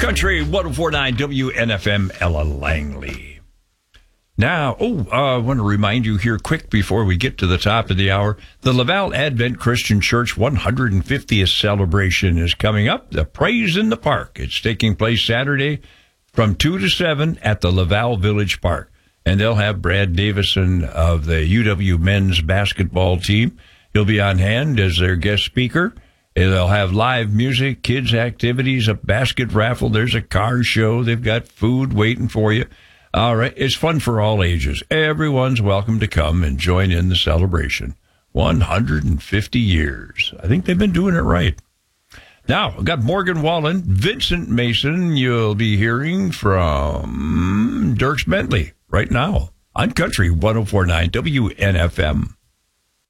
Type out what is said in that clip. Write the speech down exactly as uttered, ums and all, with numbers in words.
Country one oh four point nine W N F M, Ella Langley. Now, oh, uh, I want to remind you here quick before we get to the top of the hour, the Laval Advent Christian Church one hundred fiftieth celebration is coming up, the Praise in the Park. It's taking place Saturday from two to seven at the Laval Village Park. And they'll have Brad Davison of the U W men's basketball team. He'll be on hand as their guest speaker. They'll have live music, kids' activities, a basket raffle. There's a car show. They've got food waiting for you. All right. It's fun for all ages. Everyone's welcome to come and join in the celebration. one hundred fifty years. I think they've been doing it right. Now, I've got Morgan Wallen, Vincent Mason. You'll be hearing from Dierks Bentley right now on Country one oh four point nine W N F M.